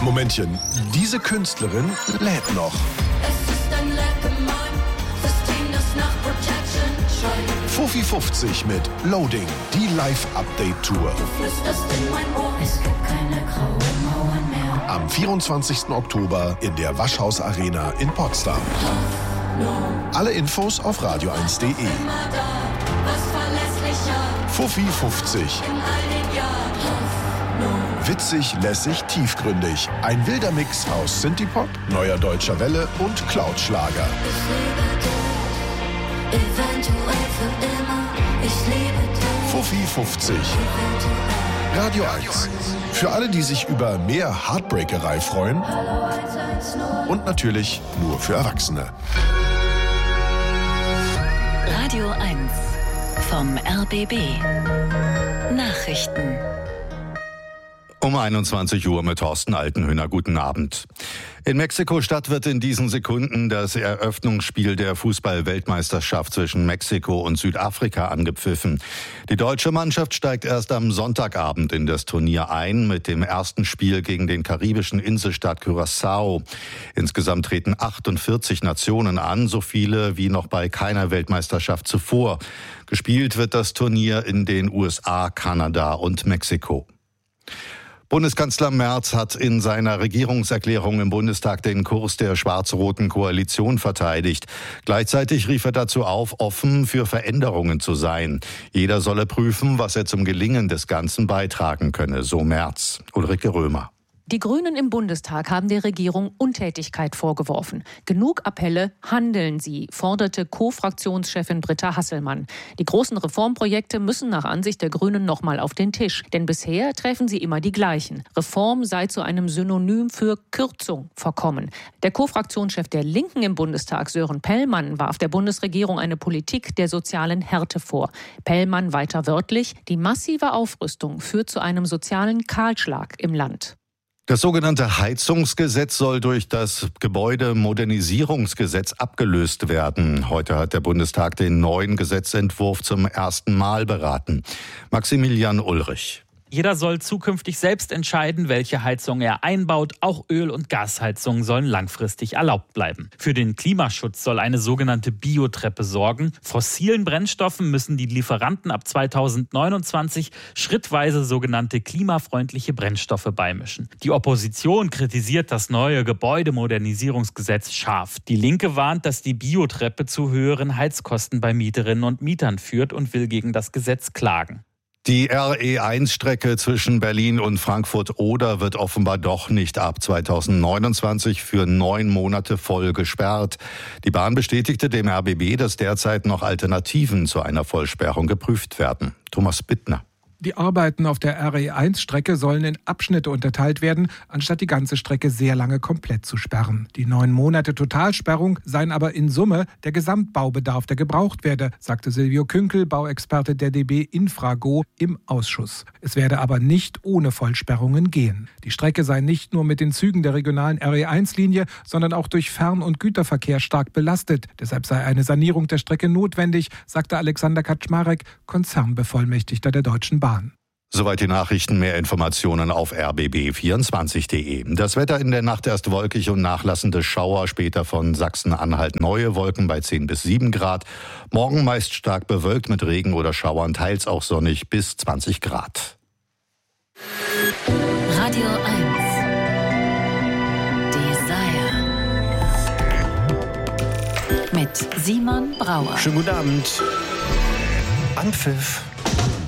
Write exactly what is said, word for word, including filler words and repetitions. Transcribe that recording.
Momentchen, diese Künstlerin lädt noch. Fuffi fünfzig mit Loading, die Live-Update-Tour. Am vierundzwanzigsten Oktober in der Waschhaus Arena in Potsdam. Alle Infos auf radio eins punkt de. Fuffi fünfzig. Witzig, lässig, tiefgründig. Ein wilder Mix aus Synthie-Pop, neuer deutscher Welle und Cloud-Schlager. Fuffi fünfzig. Radio eins. Für alle, die sich über mehr Heartbreakerei freuen. Und natürlich nur für Erwachsene. Radio eins vom R B B. Nachrichten. Um einundzwanzig Uhr mit Thorsten Altenhöhner. Guten Abend. In Mexiko-Stadt wird in diesen Sekunden das Eröffnungsspiel der Fußball-Weltmeisterschaft zwischen Mexiko und Südafrika angepfiffen. Die deutsche Mannschaft steigt erst am Sonntagabend in das Turnier ein mit dem ersten Spiel gegen den karibischen Inselstaat Curaçao. Insgesamt treten achtundvierzig Nationen an, so viele wie noch bei keiner Weltmeisterschaft zuvor. Gespielt wird das Turnier in den U S A, Kanada und Mexiko. Bundeskanzler Merz hat in seiner Regierungserklärung im Bundestag den Kurs der schwarz-roten Koalition verteidigt. Gleichzeitig rief er dazu auf, offen für Veränderungen zu sein. Jeder solle prüfen, was er zum Gelingen des Ganzen beitragen könne, so Merz. Ulrike Römer. Die Grünen im Bundestag haben der Regierung Untätigkeit vorgeworfen. Genug Appelle, handeln Sie, forderte Co-Fraktionschefin Britta Hasselmann. Die großen Reformprojekte müssen nach Ansicht der Grünen noch mal auf den Tisch. Denn bisher treffen sie immer die gleichen. Reform sei zu einem Synonym für Kürzung verkommen. Der Co-Fraktionschef der Linken im Bundestag, Sören Pellmann, warf der Bundesregierung eine Politik der sozialen Härte vor. Pellmann weiter wörtlich: Die massive Aufrüstung führt zu einem sozialen Kahlschlag im Land. Das sogenannte Heizungsgesetz soll durch das Gebäudemodernisierungsgesetz abgelöst werden. Heute hat der Bundestag den neuen Gesetzentwurf zum ersten Mal beraten. Maximilian Ulrich. Jeder soll zukünftig selbst entscheiden, welche Heizung er einbaut. Auch Öl- und Gasheizungen sollen langfristig erlaubt bleiben. Für den Klimaschutz soll eine sogenannte Biotreppe sorgen. Fossilen Brennstoffen müssen die Lieferanten ab zweitausendneunundzwanzig schrittweise sogenannte klimafreundliche Brennstoffe beimischen. Die Opposition kritisiert das neue Gebäudemodernisierungsgesetz scharf. Die Linke warnt, dass die Biotreppe zu höheren Heizkosten bei Mieterinnen und Mietern führt und will gegen das Gesetz klagen. Die R E eins Strecke zwischen Berlin und Frankfurt-Oder wird offenbar doch nicht ab zweitausendneunundzwanzig für neun Monate voll gesperrt. Die Bahn bestätigte dem R B B, dass derzeit noch Alternativen zu einer Vollsperrung geprüft werden. Thomas Bittner. Die Arbeiten auf der R E eins Strecke sollen in Abschnitte unterteilt werden, anstatt die ganze Strecke sehr lange komplett zu sperren. Die neun Monate Totalsperrung seien aber in Summe der Gesamtbaubedarf, der gebraucht werde, sagte Silvio Künkel, Bauexperte der D B Infrago, im Ausschuss. Es werde aber nicht ohne Vollsperrungen gehen. Die Strecke sei nicht nur mit den Zügen der regionalen R E eins Linie, sondern auch durch Fern- und Güterverkehr stark belastet. Deshalb sei eine Sanierung der Strecke notwendig, sagte Alexander Kaczmarek, Konzernbevollmächtigter der Deutschen Bahn. Soweit die Nachrichten, mehr Informationen auf r b b vierundzwanzig punkt de. Das Wetter in der Nacht erst wolkig und nachlassende Schauer, später von Sachsen-Anhalt neue Wolken bei zehn bis sieben Grad. Morgen meist stark bewölkt mit Regen oder Schauern, teils auch sonnig bis zwanzig Grad. Radio eins. Desire. Mit Simon Brauer. Schönen guten Abend. Anpfiff.